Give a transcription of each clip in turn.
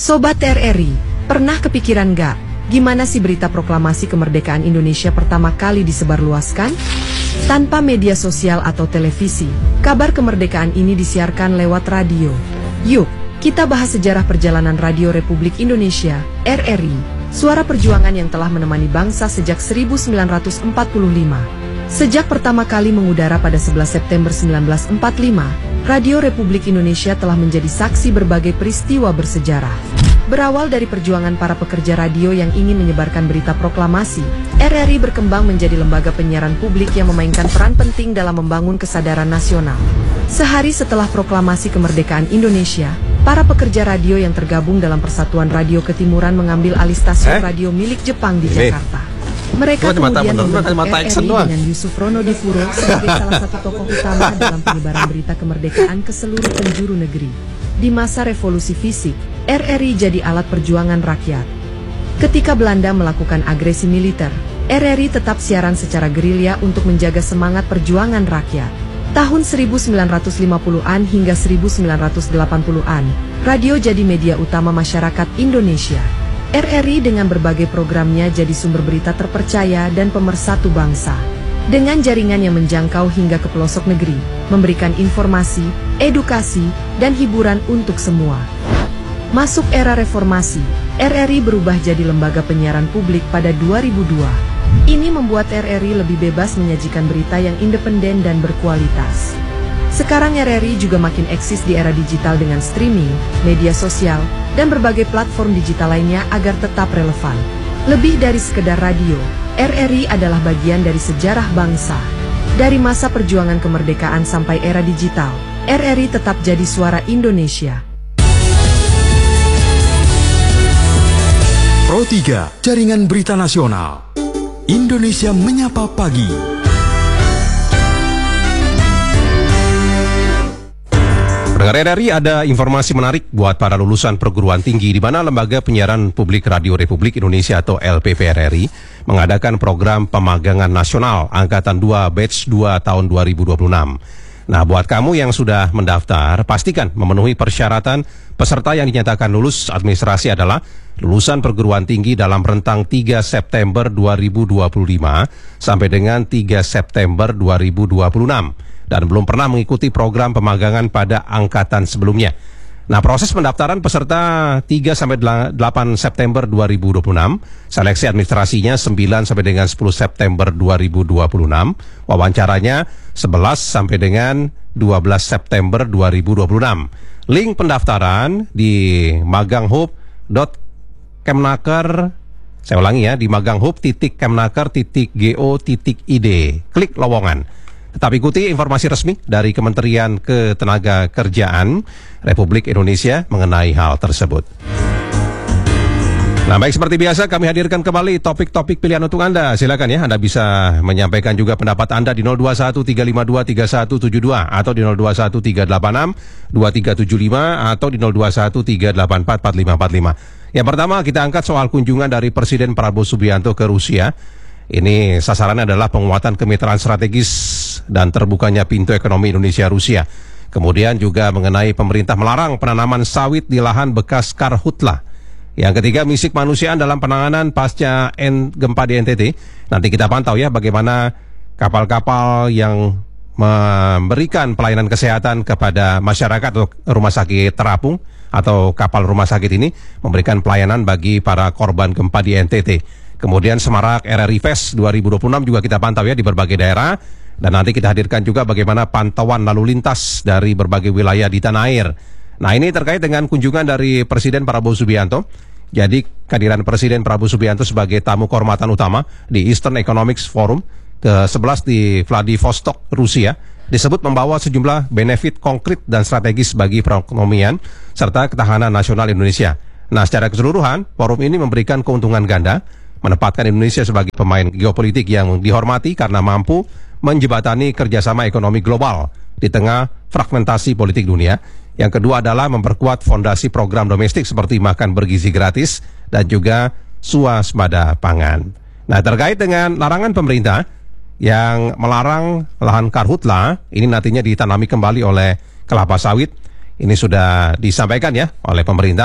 Sobat RRI, pernah kepikiran gak, gimana sih berita proklamasi kemerdekaan Indonesia pertama kali disebarluaskan? Tanpa media sosial atau televisi, kabar kemerdekaan ini disiarkan lewat radio. Yuk, kita bahas sejarah perjalanan Radio Republik Indonesia, RRI, suara perjuangan yang telah menemani bangsa sejak 1945. Sejak pertama kali mengudara pada 11 September 1945, Radio Republik Indonesia telah menjadi saksi berbagai peristiwa bersejarah. Berawal dari perjuangan para pekerja radio yang ingin menyebarkan berita proklamasi, RRI berkembang menjadi lembaga penyiaran publik yang memainkan peran penting dalam membangun kesadaran nasional. Sehari setelah proklamasi kemerdekaan Indonesia, para pekerja radio yang tergabung dalam Persatuan Radio Ketimuran mengambil alih stasiun radio milik Jepang di Jakarta. Mereka kemudian membentuk RRI dengan Yusuf Ronodipuro sebagai salah satu tokoh utama dalam penyebaran berita kemerdekaan ke seluruh penjuru negeri. Di masa revolusi fisik, RRI jadi alat perjuangan rakyat. Ketika Belanda melakukan agresi militer, RRI tetap siaran secara gerilya untuk menjaga semangat perjuangan rakyat. Tahun 1950-an hingga 1980-an, radio jadi media utama masyarakat Indonesia. RRI dengan berbagai programnya jadi sumber berita terpercaya dan pemersatu bangsa. Dengan jaringan yang menjangkau hingga ke pelosok negeri, memberikan informasi, edukasi, dan hiburan untuk semua. Masuk era reformasi, RRI berubah jadi lembaga penyiaran publik pada 2002. Ini membuat RRI lebih bebas menyajikan berita yang independen dan berkualitas. Sekarang RRI juga makin eksis di era digital dengan streaming, media sosial, dan berbagai platform digital lainnya agar tetap relevan. Lebih dari sekedar radio, RRI adalah bagian dari sejarah bangsa. Dari masa perjuangan kemerdekaan sampai era digital, RRI tetap jadi suara Indonesia. Pro 3, Jaringan Berita Nasional. Indonesia Menyapa Pagi. Pendengar RRI, ada informasi menarik buat para lulusan perguruan tinggi di mana Lembaga Penyiaran Publik Radio Republik Indonesia atau LPPRRI mengadakan program pemagangan nasional Angkatan 2 Batch 2 tahun 2026. Nah, buat kamu yang sudah mendaftar, pastikan memenuhi persyaratan. Peserta yang dinyatakan lulus administrasi adalah lulusan perguruan tinggi dalam rentang 3 September 2025 sampai dengan 3 September 2026. Dan belum pernah mengikuti program pemagangan pada angkatan sebelumnya. Nah, proses pendaftaran peserta 3 sampai 8 September 2026, seleksi administrasinya 9 sampai dengan 10 September 2026, wawancaranya 11 sampai dengan 12 September 2026. Link pendaftaran di maganghub.kemnaker, saya ulangi ya, di maganghub.kemnaker.go.id. Klik lowongan. Tetap ikuti informasi resmi dari Kementerian Ketenagakerjaan Republik Indonesia mengenai hal tersebut. Nah, baik, seperti biasa kami hadirkan kembali topik-topik pilihan untuk Anda. Silakan ya, Anda bisa menyampaikan juga pendapat Anda di 0213523172 atau di 0213862375 atau di 0213844545. Yang pertama kita angkat soal kunjungan dari Presiden Prabowo Subianto ke Rusia. Ini sasarannya adalah penguatan kemitraan strategis dan terbukanya pintu ekonomi Indonesia-Rusia. Kemudian juga mengenai pemerintah melarang penanaman sawit di lahan bekas karhutla. Yang ketiga, misi kemanusiaan dalam penanganan pasca gempa di NTT. Nanti kita pantau ya bagaimana kapal-kapal yang memberikan pelayanan kesehatan kepada masyarakat atau rumah sakit terapung atau kapal rumah sakit ini memberikan pelayanan bagi para korban gempa di NTT. Kemudian Semarak RRI Fest 2026 juga kita pantau ya di berbagai daerah. Dan nanti kita hadirkan juga bagaimana pantauan lalu lintas dari berbagai wilayah di tanah air. Nah, ini terkait dengan kunjungan dari Presiden Prabowo Subianto. Jadi kehadiran Presiden Prabowo Subianto sebagai tamu kehormatan utama di Eastern Economic Forum ke-11 di Vladivostok, Rusia, disebut membawa sejumlah benefit konkret dan strategis bagi perekonomian serta ketahanan nasional Indonesia. Nah, secara keseluruhan, forum ini memberikan keuntungan ganda, menempatkan Indonesia sebagai pemain geopolitik yang dihormati karena mampu menjembatani kerjasama ekonomi global di tengah fragmentasi politik dunia. Yang kedua adalah memperkuat fondasi program domestik seperti makan bergizi gratis dan juga swasembada pangan. Nah, terkait dengan larangan pemerintah yang melarang lahan karhutla, ini nantinya ditanami kembali oleh kelapa sawit. Ini sudah disampaikan ya oleh pemerintah.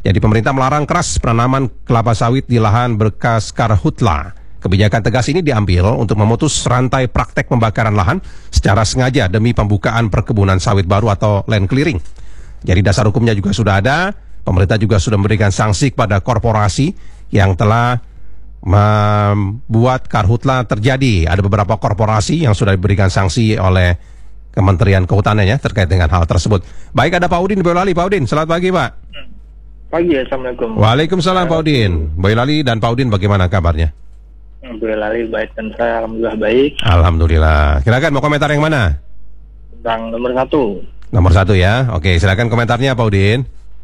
Jadi pemerintah melarang keras penanaman kelapa sawit di lahan bekas karhutla. Kebijakan tegas ini diambil untuk memutus rantai praktek pembakaran lahan secara sengaja demi pembukaan perkebunan sawit baru atau land clearing. Jadi dasar hukumnya juga sudah ada. Pemerintah juga sudah memberikan sanksi kepada korporasi yang telah membuat karhutla terjadi. Ada beberapa korporasi yang sudah diberikan sanksi oleh Kementerian Kehutanan ya terkait dengan hal tersebut. Baik, ada Pak Udin di Boyolali. Pak Udin, selamat pagi Pak. Pagi, Assalamualaikum. Waalaikumsalam Pak Udin. Boyolali dan Pak Udin bagaimana kabarnya? Boyolali baik dan saya alhamdulillah baik. Alhamdulillah. Silakan mau komentar yang mana? Tentang nomor 1. Nomor 1 ya. Oke, silakan komentarnya Pak Udin.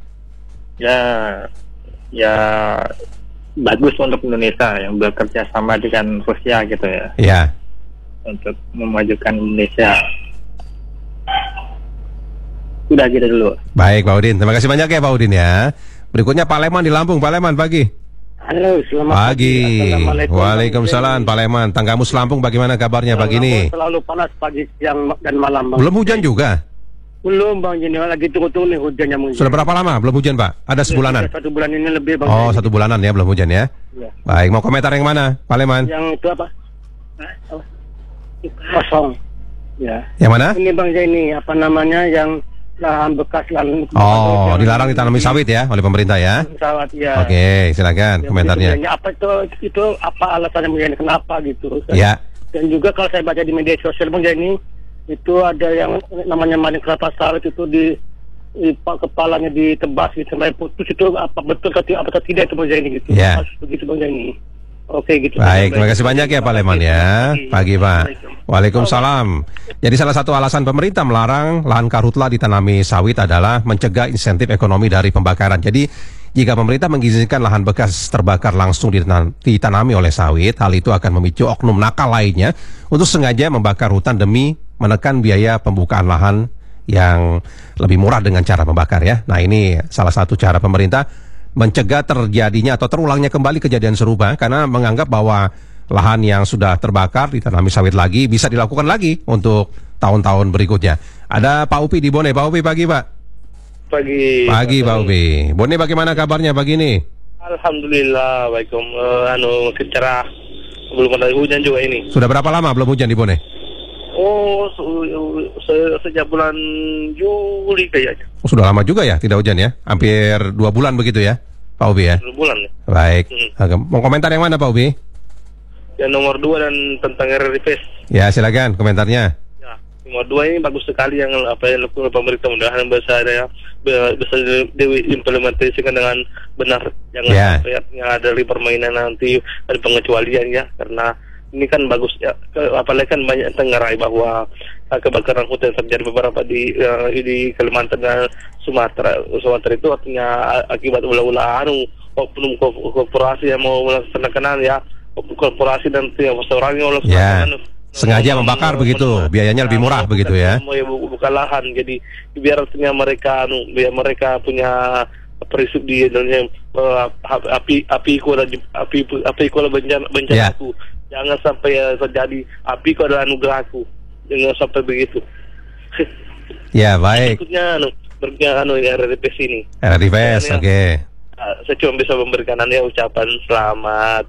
Ya bagus untuk Indonesia yang bekerja sama dengan Rusia gitu ya. Ya. Untuk memajukan Indonesia. Udah gitu dulu. Baik Pak Udin, terima kasih banyak ya Pak Udin ya. Berikutnya Pak Leman di Lampung. Pak Leman pagi. Halo, selamat Pagi. Assalamualaikum. Waalaikumsalam Pak Leman. Tanggamus Lampung bagaimana kabarnya pagi ini? Selalu panas pagi, siang dan malam, Bang. Belum hujan juga? Belum, Bang Jeni, lagi tunggu-tunggu nih hujannya mungkin. Sudah berapa lama belum hujan Pak? Ada sebulanan? 1 bulan ini lebih, Bang. Oh, Jeni. 1 bulanan ya belum hujan ya. Ya. Baik, mau komentar yang mana Pak Leman? Yang itu apa? Kosong. Ya. Yang mana? Ini Bang Jeni, apa namanya yang lahan bekas lahan. Oh, dilarang ditanami sawit ya oleh pemerintah ya? Pesawat ya. Oke, silakan komentarnya. Apa itu apa alasannya Bang Jeni, kenapa gitu? Ya. Dan juga kalau saya baca di media sosial Bang Jeni, itu ada yang namanya maling kelapa sawit itu di kepalanya ditebas gitu sampai putus, itu apa betul atau tidak itu Bang Jeni gitu. Ya. Begitu Bang Jeni. Oke gitu. Baik, terima kasih banyak ya Pak Leman ya. Pagi Pak. Waalaikumsalam. Jadi salah satu alasan pemerintah melarang lahan karhutla ditanami sawit adalah mencegah insentif ekonomi dari pembakaran. Jadi jika pemerintah mengizinkan lahan bekas terbakar langsung ditanami oleh sawit, hal itu akan memicu oknum nakal lainnya untuk sengaja membakar hutan demi menekan biaya pembukaan lahan yang lebih murah dengan cara membakar ya. Nah, ini salah satu cara pemerintah mencegah terjadinya atau terulangnya kembali kejadian serupa karena menganggap bahwa lahan yang sudah terbakar ditanami sawit lagi bisa dilakukan lagi untuk tahun-tahun berikutnya. Ada Pak Upi di Bone. Pak Upi pagi Pak. Pagi. Pagi Pak Upi. Bone bagaimana kabarnya pagi ini? Alhamdulillah, waalaikum. Cerah. Belum ada hujan juga ini. Sudah berapa lama belum hujan di Bone? Oh, sejak bulan Juli kayaknya. Oh, sudah lama juga ya tidak hujan ya? Hampir 2 bulan begitu ya, Pak Ubi ya? 2 bulan ya. Baik. Mau komentar yang mana Pak Ubi? Yang nomor 2 dan tentang RRPS. Ya silakan komentarnya. Ya, nomor 2 ini bagus sekali yang apa yang dilakukan pemerintah, mudah-mudahan bisa diimplementasikan dengan benar. Jangan sampai ada permainan nanti ada pengecualian ya, karena ini kan bagus ya, apalagi kan banyak tengarai bahwa kebakaran hutan terjadi beberapa di Kalimantan dan Sumatera itu artinya akibat ulah-ulah oknum korporasi yang mau melaksanakan ya, korporasi dan tiap orang yang melaksanakan sengaja membakar begitu, biayanya lebih murah begitu ya. Bukan lahan, jadi biar artinya mereka punya prinsip di dalamnya api kuala bencana aku. Jangan sampai terjadi api ku adalah anugerahku. Jangan sampai begitu. Ya baik. Berikutnya RRPS ini. RRPS, oke. Saya cuma bisa memberikan ucapan selamat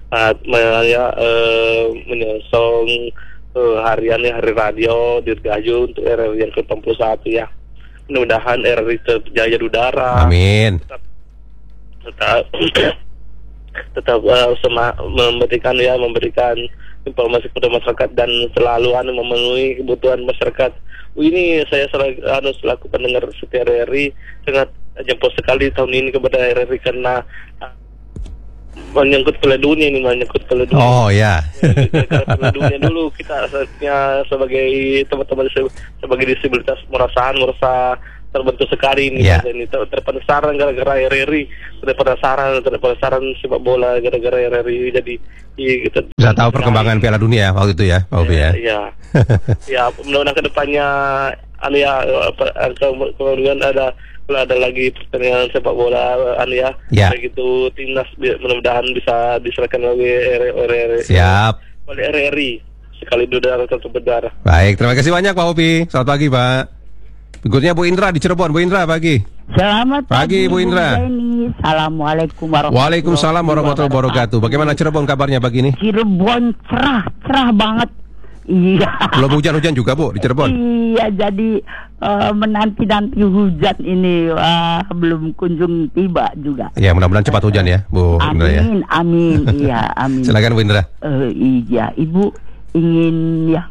menyongsong hari radio Dirgahayu untuk RRI yang ke-61 ya. Mudah-mudahan RRI terjaya di udara. Amin. Tetap memberikan informasi kepada masyarakat dan selalu memenuhi kebutuhan masyarakat. Ini saya selaku pendengar setia RRI sangat jempol sekali tahun ini kepada RRI karena menyangkut Piala Dunia ini, Oh ya. Piala Dunia dulu kita sebagai teman-teman sebagai disabilitas merasa terbentuk sekali ini. Ini terpenasaran gara-gara RRI, terpenasaran sepak bola gara-gara RRI, jadi kita bisa tahu perkembangan Piala Dunia waktu itu ya, Pak Ubi ya. Ya, mudah-mudahan kedepannya kemudian kalau ada lagi pertandingan sepak bola begitu timnas mudah-mudahan bisa diserahkan oleh RRI. Siap. Oleh RRI sekali berdarah. Baik, terima kasih banyak Pak Upi. Selamat pagi Pak. Berikutnya Bu Indra di Cirebon. Bu Indra pagi. Selamat Pagi, Bu Indra. Zaini. Assalamualaikum warahmatullahi Waalaikumsalam warahmatullahi wabarakatuh. Bagaimana Cirebon kabarnya pagi ini? Cirebon cerah banget. Iya. Belum hujan-hujan juga Bu di Cirebon? Iya, jadi menanti-nanti hujan ini belum kunjung tiba juga. Ya, mudah-mudahan cepat hujan ya, Bu Indra ya. Amin. Iya, amin. Silakan Bu Indra. Iya, Ibu ingin yang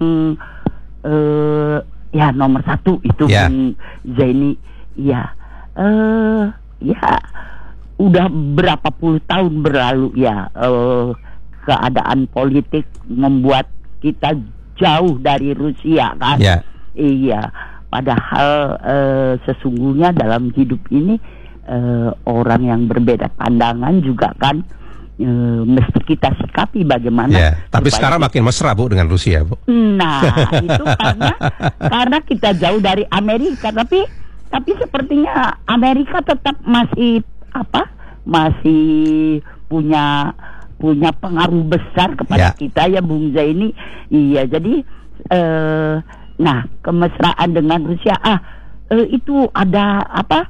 ya nomor 1 itu Ya. Bung Zaini. Ya, ya udah berapa puluh tahun berlalu ya, keadaan politik membuat kita jauh dari Rusia kan. Ya. Iya, padahal sesungguhnya dalam hidup ini orang yang berbeda pandangan juga kan mesti kita sikapi bagaimana. Ya, tapi sekarang makin mesra Bu dengan Rusia Bu. Nah, itu karena kita jauh dari Amerika, tapi sepertinya Amerika tetap masih punya pengaruh besar kepada kita ya Bung Zaini. Iya, jadi nah, kemesraan dengan Rusia itu ada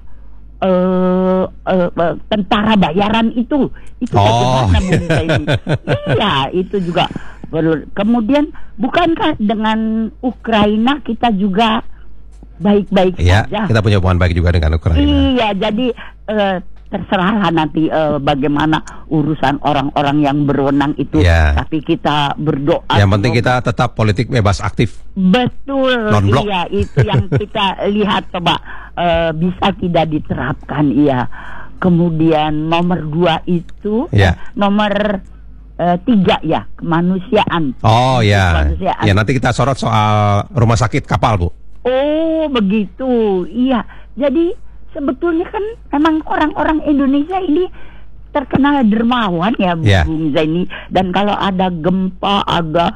tentara bayaran itu bagaimana Bung Zaini? Iya, itu juga perlu. Kemudian bukankah dengan Ukraina kita juga baik-baik saja? Kita punya hubungan baik juga dengan Ukraina. Iya, jadi terserahlah nanti bagaimana urusan orang-orang yang berwenang itu. Tapi kita berdoa. Yang penting kita tetap politik bebas aktif. Betul. Non-blok. Iya, itu yang kita lihat coba bisa tidak diterapkan. Iya. Kemudian nomor 2 itu, nomor 3 ya, kemanusiaan. Oh ya. Ya, nanti kita sorot soal rumah sakit kapal Bu. Oh begitu. Iya. Jadi sebetulnya kan memang orang-orang Indonesia ini terkenal dermawan ya Bung Zaini. Dan kalau ada gempa, ada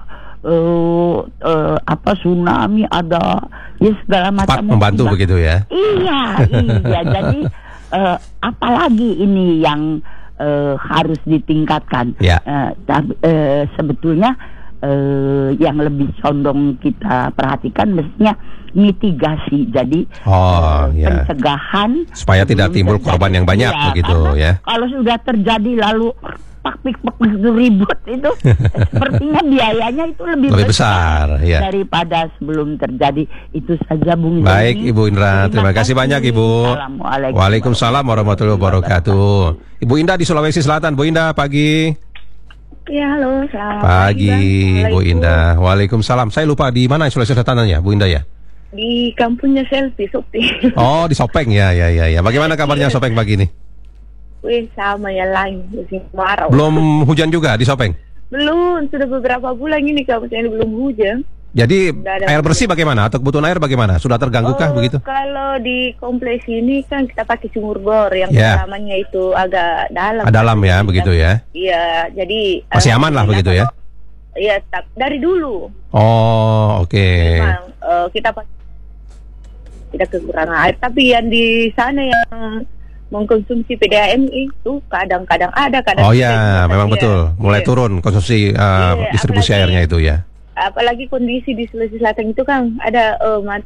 tsunami, ada ya segala macam membantu begitu ya. Iya. Jadi apalagi ini yang harus ditingkatkan. Sebetulnya yang lebih condong kita perhatikan mestinya mitigasi, jadi pencegahan supaya tidak timbul korban yang banyak begitu ya. Kalau sudah terjadi lalu pakpik ribut itu sepertinya biayanya itu lebih besar daripada sebelum terjadi. Itu saja Bung Zaini. Baik Ibu Indra, terima kasih banyak Ibu. Waalaikumsalam warahmatullahi wabarakatuh. Ibu Indah di Sulawesi Selatan. Bu Indah pagi. Ya, halo, selamat pagi Bu Indah. Waalaikumsalam. Saya lupa di mana Sulawesi Selatan ya, Bu Indah ya? Di kampungnya Selfie, Sopeng. Oh, di Sopeng ya. Bagaimana kabarnya Sopeng pagi ini? Wih, sama ya lain, musim kemarau. Belum hujan juga di Sopeng? Belum, sudah beberapa bulan ini kampungnya belum hujan. Jadi air bersih bagaimana? Atau kebutuhan air bagaimana? Sudah terganggu-kah begitu? Kalau di kompleks ini kan kita pakai sumur bor yang kedalamannya itu agak dalam. Dalam ya, begitu ya? Iya, jadi masih aman lah begitu ya? Iya, dari dulu. Oh, oke. Memang kita tidak kekurangan air, tapi yang di sana yang mengkonsumsi PDAM itu kadang-kadang ada, Oh ya, memang betul. Mulai turun konsumsi distribusi airnya itu ya. Apalagi kondisi di Sulawesi Selatan itu kan ada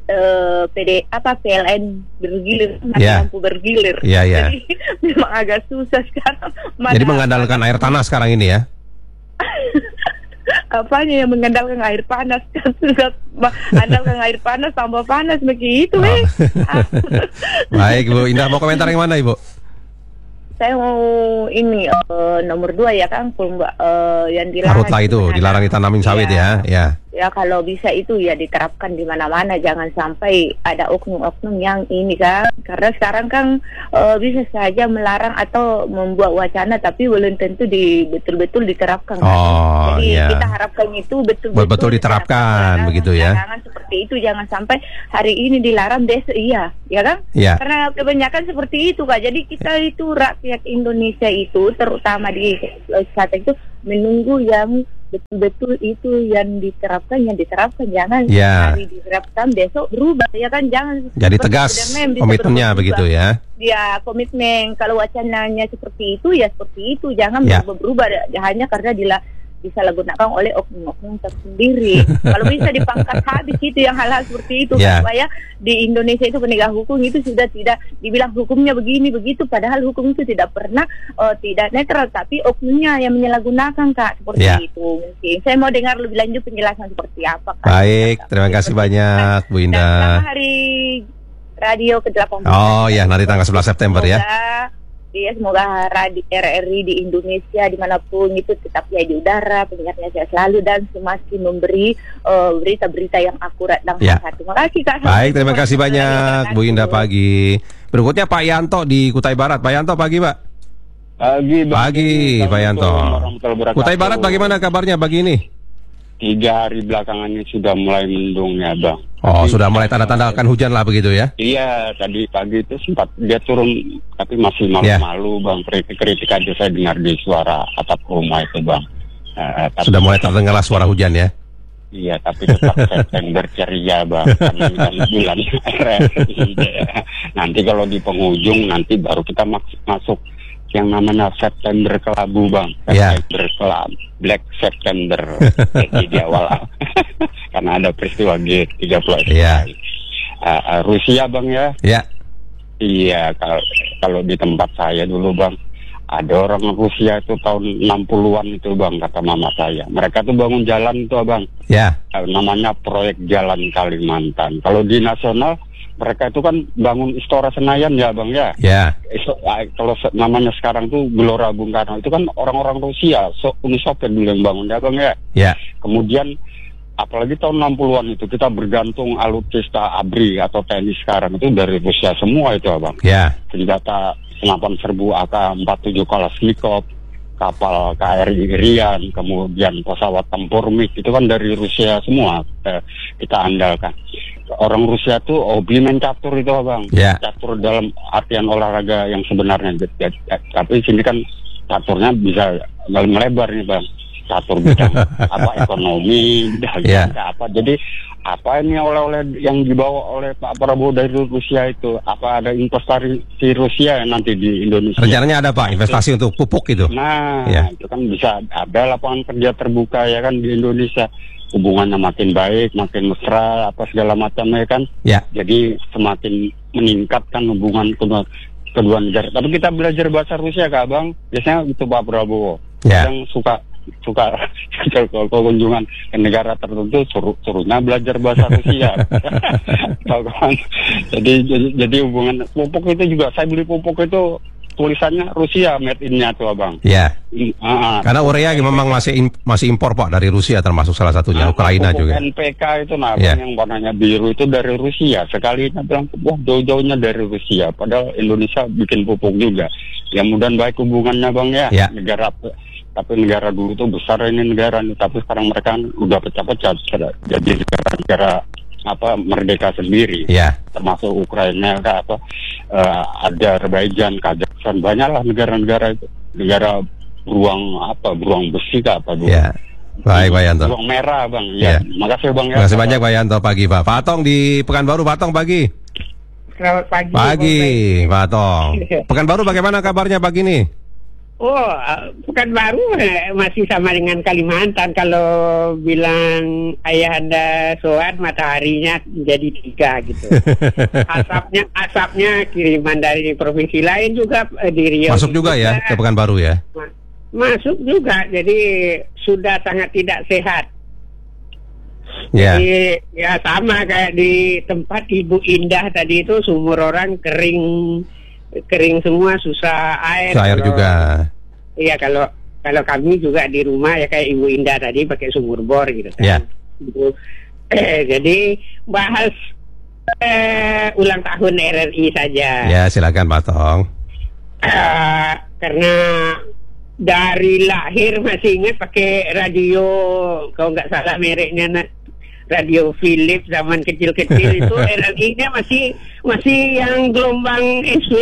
PLN bergilir, lampu bergilir. Jadi memang agak susah sekarang. Jadi mengandalkan air tanah sekarang ini ya. Apanya yang mengandalkan air panas kan, sudah andalkan air panas tambah panas begitu Baik Bu Indah, mau komentar yang mana Ibu? Saya mau ini nomor 2 ya kan, yang dilarang. Karhutlah itu dilarang ditanamin sawit ya. Ya kalau bisa itu ya diterapkan di mana-mana, jangan sampai ada oknum-oknum yang ini kan, karena sekarang kan bisa saja melarang atau membuat wacana tapi belum tentu betul-betul diterapkan. Jadi kita harapkan itu betul-betul diterapkan begitu ya. Jangan seperti itu, jangan sampai hari ini dilarang besok ya kan? Karena kebanyakan seperti itu Kak. Jadi kita itu rakyat Indonesia itu terutama di saat itu menunggu yang betul-betul itu yang diterapkan jangan hari diterapkan besok berubah ya kan, jangan jadi tegas komitmennya begitu ya. Komitmen kalau wacananya seperti itu ya seperti itu, jangan berubah hanya karena disalahgunakan oleh oknum-oknum tersendiri. Kalau bisa dipangkas habis itu yang hal-hal seperti itu, supaya di Indonesia itu penegak hukum itu sudah tidak dibilang hukumnya begini begitu, padahal hukum itu tidak pernah tidak netral, tapi oknumnya yang menyalahgunakan, Kak, seperti itu. Mungkin saya mau dengar lebih lanjut penjelasan seperti apa, Kak. Baik, terima kasih banyak Bu Indah. Dan selamat hari radio ke-18. Oh ya, nanti tanggal 11 September ya. Iya, semoga RRI di Indonesia dimanapun itu tetap ya di udara, penyiarnya sehat selalu dan semakin memberi berita-berita yang akurat dan satu. Terima kasih, Kak. Baik, terima kasih banyak Bu Indah pagi. Berikutnya Pak Yanto di Kutai Barat. Pak Yanto pagi, Pak. Pagi Pak Yanto. Kutai Barat bagaimana kabarnya pagi ini? 3 hari belakangan ini sudah mulai mendung ya, Bang. Oh, sudah mulai tanda-tanda akan hujan lah begitu ya? Iya, tadi pagi itu sempat dia turun, tapi masih malu-malu, Bang. Kritik aja saya dengar di suara atap rumah itu, Bang. Sudah mulai terdengar lah suara hujan ya? Iya, tapi tetap September ceria, Bang. Karena kan bulan nanti kalau di penghujung, nanti baru kita masuk yang namanya September Kelabu, Bang. September Kelabu, Black September di awal karena ada peristiwa G30 Rusia, Bang ya. Iya, kalau di tempat saya dulu, Bang, ada orang Rusia itu tahun 60-an itu, Bang, kata mama saya. Mereka tuh bangun jalan itu, Bang. Namanya proyek Jalan Kalimantan. Kalau di nasional mereka itu kan bangun Istora Senayan ya, Bang ya. Kalau namanya sekarang tuh Gelora Bung Karno, itu kan orang-orang Rusia, Uni Soviet dulu yang bangun ya, Bang ya. Kemudian apalagi tahun 60-an itu kita bergantung alutsista ABRI atau TNI sekarang itu dari Rusia semua itu, Bang. Senjata senapan serbu AK-47 Kalashnikov, kapal KRI Irian, kemudian pesawat tempur MiG itu kan dari Rusia semua kita andalkan. Orang Rusia tuh hobi main catur itu, Bang. Catur dalam artian olahraga yang sebenarnya. Tapi sini kan caturnya bisa melebar nih, Bang. Catur bidang ekonomi, bidang apa. Jadi apa ini oleh-oleh yang dibawa oleh Pak Prabowo dari Rusia itu? Apa ada investasi Rusia yang nanti di Indonesia? Rencananya ada, Pak, investasi untuk pupuk itu. Nah, itu kan bisa ada lapangan kerja terbuka ya kan di Indonesia. Hubungannya makin baik, makin mesra, apa segala macamnya kan. Jadi semakin meningkatkan hubungan kedua negara. Tapi kita belajar bahasa Rusia, Kak, Bang. Biasanya itu Pak Prabowo yang suka kalau kunjungan ke negara tertentu suruhnya belajar bahasa Rusia. jadi hubungan pupuk itu juga, saya beli pupuk itu tulisannya Rusia made in-nya tuh, Abang. Karena urea memang masih impor, Pak, dari Rusia, termasuk salah satunya Ukraina juga. NPK itu yang warnanya biru itu dari Rusia. Sekalinya bilang wah jauh-jauhnya dari Rusia, padahal Indonesia bikin pupuk juga. Ya mudah-mudahan baik hubungannya, Bang ya. Negara, tapi negara dulu tuh besar ini negara nih, tapi sekarang mereka kan udah pecah-pecah jadi negara merdeka sendiri, termasuk Ukraina, Azerbaijan, Kazakhstan, banyaklah negara-negara itu, negara beruang besi Baik, Pak Yanto. Beruang merah, Bang. Makasih, Bang. Terima kasih banyak, Pak Yanto. Pagi, Pak. Pak Atong di Pekanbaru, Pak Atong pagi. Selamat pagi. Pagi, Pak Atong. Pekanbaru bagaimana kabarnya pagi ini? Pekanbaru masih sama dengan Kalimantan. Kalau bilang ayahanda soan, mataharinya jadi 3 gitu. Asapnya kiriman dari provinsi lain juga di Riau. Masuk juga ya ke Pekanbaru ya? Masuk juga, jadi sudah sangat tidak sehat. Jadi ya sama kayak di tempat Ibu Indah tadi itu, sumur orang kering semua, susah air. Susah air juga. Iya, kalau kami juga di rumah ya kayak Ibu Indah tadi pakai sumur bor gitu kan. Jadi bahas ulang tahun RRI saja. Ya, silakan Pak Tong. Karena dari lahir masih ingat pakai radio, kalau nggak salah mereknya radio Philips zaman kecil-kecil itu RRI-nya masih yang gelombang SW.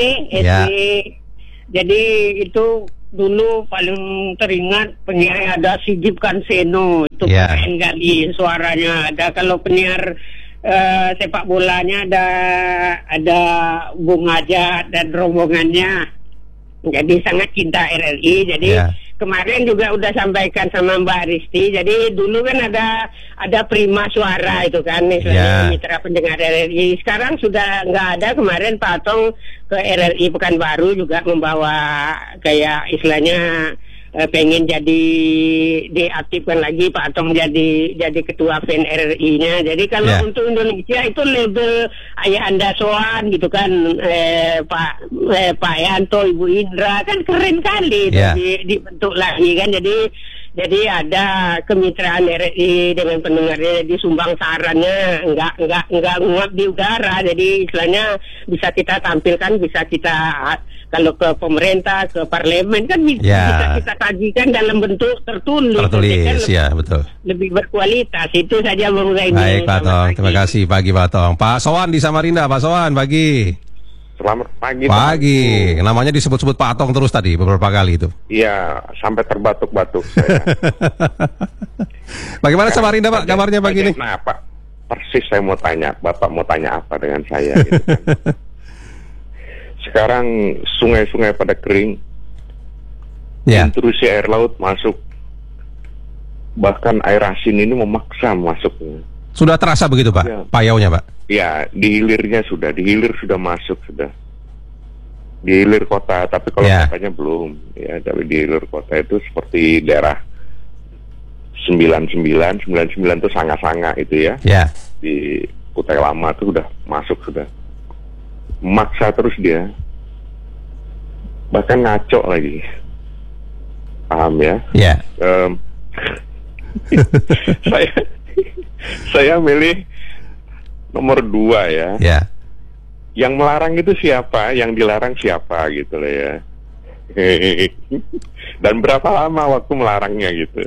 Jadi itu dulu paling teringat penyiar ada Sigip Kanseno, itu keren kali suaranya. Ada kalau penyiar sepak bolanya ada Bung Aja dan rombongannya. Jadi sangat cinta RRI. Jadi kemarin juga udah sampaikan sama Mbak Risti. Jadi dulu kan ada Prima Suara itu kan, istilahnya mitra pendengar RRI. Sekarang sudah nggak ada. Kemarin Pak Atong ke RRI Pekanbaru juga membawa kayak istilahnya pengen jadi diaktifkan lagi Pak Atong jadi ketua FAN RRI-nya. Jadi kalau untuk Indonesia itu label Ayahanda Soan gitu kan, Pak Yanto, Ibu Indra kan keren kali dibentuk lagi kan. Jadi ada kemitraan RRI dengan pendengarnya, jadi sumbang sarannya nggak nguap di udara. Jadi istilahnya bisa kita tampilkan, bisa kita kalau ke pemerintah, ke parlemen kan bisa kita sajikan dalam bentuk tertulis ya, betul. Lebih berkualitas. Itu saja Bung Zaini. Baik Pak Tong, terima kasih pagi Pak Tong. Pak Sowan di Samarinda, Pak Sowan pagi. Selamat pagi. Pagi. Namanya disebut-sebut Pak Atong terus tadi beberapa kali itu. Iya, sampai terbatuk-batuk saya. Bagaimana Samarinda Pak? Kabarnya pagi ini? Nah, Pak, persis saya mau tanya. Bapak mau tanya apa dengan saya gitu kan. Sekarang sungai-sungai pada kering, intrusi air laut masuk, bahkan air asin ini memaksa masuknya. Sudah terasa begitu Pak, payaunya Pak? Ya, di hilirnya sudah, di hilir sudah masuk sudah. Di hilir kota, tapi kalau kotanya belum. Ya, tapi di hilir kota itu seperti daerah 99 itu Sanga-Sanga itu ya. Di Kutai Lama itu sudah masuk sudah. Maksa terus dia, bahkan ngaco lagi, paham ya? Saya milih nomor 2 ya. Yang melarang itu siapa, yang dilarang siapa gitu loh ya. Dan berapa lama waktu melarangnya gitu.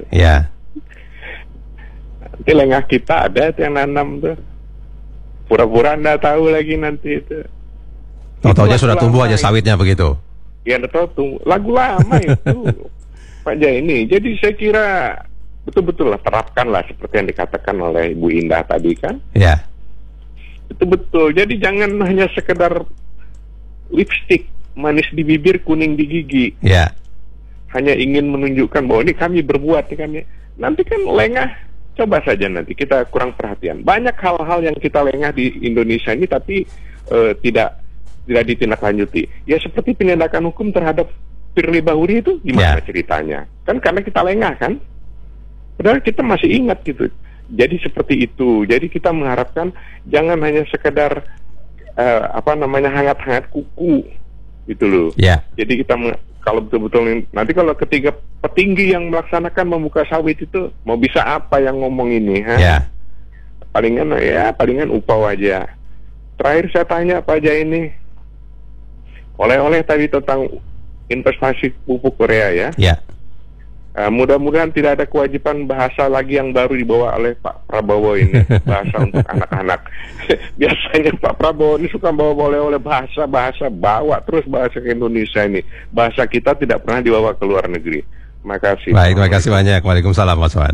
Nanti lengah kita ada yang nanam tuh, pura-pura anda tahu lagi nanti itu. Tahu-taunya sudah tumbuh aja sawitnya begitu. Ya, tahu lagu lama itu Pak Jaini. Jadi saya kira betul-betul lah terapkanlah seperti yang dikatakan oleh Ibu Indah tadi kan. Itu betul. Jadi jangan hanya sekedar lipstik manis di bibir, kuning di gigi. Hanya ingin menunjukkan bahwa ini kami berbuat, ini kami. Nanti kan lengah. Coba saja nanti kita kurang perhatian. Banyak hal-hal yang kita lengah di Indonesia ini tapi tidak ditindaklanjuti. Ya seperti penindakan hukum terhadap Firly Bahuri itu gimana ceritanya? Kan karena kita lengah kan? Padahal kita masih ingat gitu. Jadi seperti itu. Jadi kita mengharapkan jangan hanya sekedar hangat-hangat kuku gitu loh. Jadi kita kalau betul-betul nanti kalau ketiga petinggi yang melaksanakan membuka sawit itu mau bisa apa yang ngomong ini? Palingan upau aja. Terakhir saya tanya Pak Jaini, oleh-oleh tadi tentang investasi pupuk Korea ya. Mudah-mudahan tidak ada kewajiban bahasa lagi yang baru dibawa oleh Pak Prabowo ini, bahasa untuk anak-anak. Biasanya Pak Prabowo ini suka bawa oleh bahasa, bawa terus bahasa ke Indonesia ini. Bahasa kita tidak pernah dibawa ke luar negeri. Terima kasih. Baik, terima kasih banyak. Waalaikumsalam Mas Wan.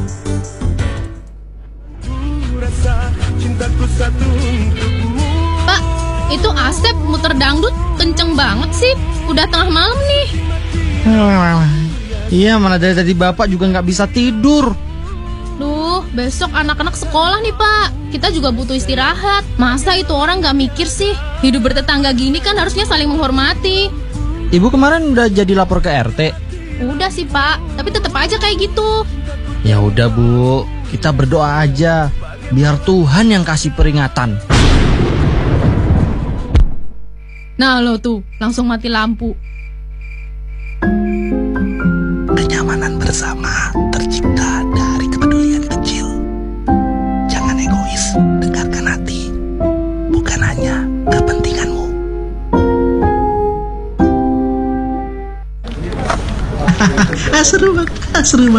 Pak, itu Asep muter dangdut kenceng banget sih. Udah tengah malam nih. Iya, mana dari tadi Bapak juga nggak bisa tidur. Duh, besok anak-anak sekolah nih Pak. Kita juga butuh istirahat. Masa itu orang nggak mikir sih? Hidup bertetangga gini kan harusnya saling menghormati. Ibu kemarin udah jadi lapor ke RT? Udah sih Pak, tapi tetap aja kayak gitu. Ya udah Bu, kita berdoa aja. Biar Tuhan yang kasih peringatan. Nah lo tuh, langsung mati lampu. Kenyamanan bersama tercipta dari kepedulian kecil. Jangan egois, dengarkan hati, bukan hanya kepentinganmu. Seru banget.